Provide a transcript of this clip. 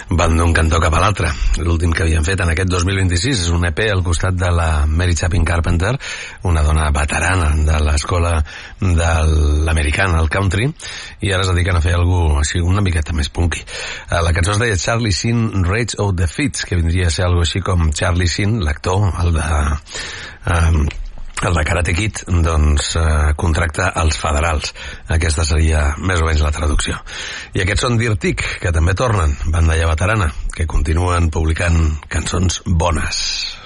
van d'un cantó cap a l'altre. L'últim que havien fet en aquest 2026 és un EP al costat de la Mary Chapin Carpenter, una dona veterana de l'escola de l'americana, el country, i ara es dediquen a fer alguna així una miqueta més punky. La cançó es deia Charlie Sheen Rage of the Fits, que vindria a ser alguna així com Charlie Sheen, l'actor, el de Karate Kid, doncs contracta els federals. Aquesta seria més o menys la traducció. I aquests són Dirtic, que també tornen, banda ja veterana, que continuen publicant cançons bones.